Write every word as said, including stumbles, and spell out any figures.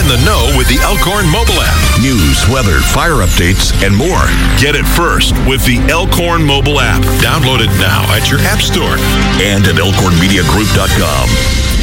in the know with the Elkhorn mobile app. News, weather, fire updates, and more. Get it first with the Elkhorn mobile app. Download it now at your app store and at elkhorn media group dot com.